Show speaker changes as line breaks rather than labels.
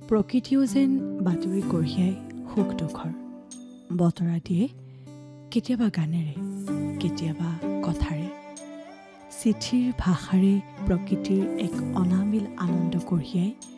প্ৰকৃতিও যেন বাতৰি কঢ়িয়াই সুখ দুখৰ বতৰা দিয়ে, কেতিয়াবা গানেৰে, কেতিয়াবা কথাৰে। চিঠিৰ ভাষাৰে প্ৰকৃতিৰ এক অনামিল আনন্দ কঢ়িয়াই